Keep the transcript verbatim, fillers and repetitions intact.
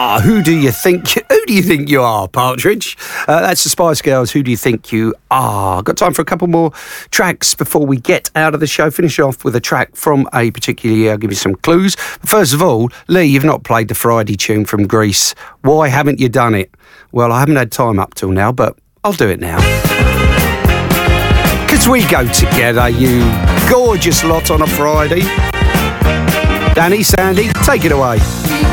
Ah, who do you think? Who do you think you are, Partridge? Uh, that's the Spice Girls. Who do you think you are? Got time for a couple more tracks before we get out of the show. Finish off with a track from a particular year. I'll give you some clues. First of all, Lee, you've not played the Friday tune from Grease. Why haven't you done it? Well, I haven't had time up till now, but I'll do it now. Because we go together, you gorgeous lot on a Friday. Danny, Sandy, take it away.